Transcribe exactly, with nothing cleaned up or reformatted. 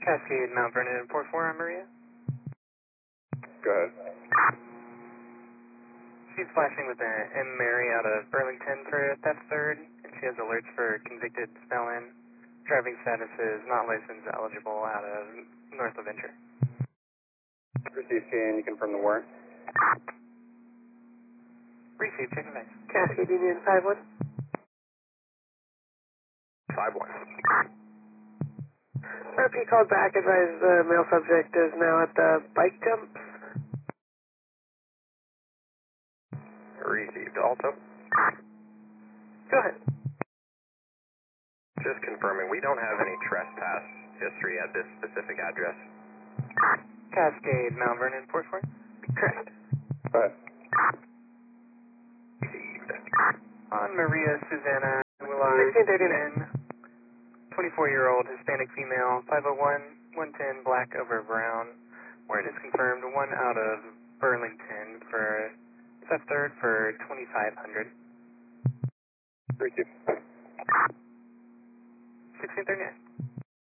Cascade, Mount Vernon, four four on Maria. Go ahead. She's flashing with an M. Mary out of Burlington for a theft third, and she has alerts for convicted felon. Driving status is not license eligible out of North LaVenture. Received, can you confirm the warrant? Received, check advice. Cascade Union five one. five one. R P called back, advised the male subject is now at the bike jumps. Received also. Go ahead. Just confirming, we don't have any trespass history at this specific address. Cascade, Mount Vernon, four four. Correct. Go ahead. On Maria Susanna Willard, sixteen thirty-nine. twenty-four-year-old Hispanic female, five oh one, one ten black over brown. Warrant is confirmed, one out of Burlington for theft third for twenty-five hundred. Received. sixteen thirty-nine.